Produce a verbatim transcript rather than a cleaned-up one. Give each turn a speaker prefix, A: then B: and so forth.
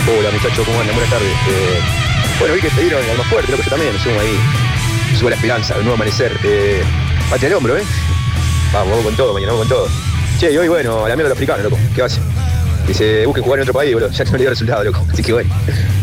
A: Hola muchachos, ¿cómo andan? Buenas tardes. Eh, bueno, vi que pidieron al más fuerte, loco, yo también, me sumo ahí. Me subo a la esperanza, el nuevo amanecer. Eh, Pate al hombro, ¿eh? Vamos, vamos con todo, mañana vamos con todo. Che, y hoy, bueno, a la mierda de los africanos, loco. ¿Qué va a hacer? Que se busquen jugar en otro país, boludo. Ya no le dio resultado, loco. Así que bueno.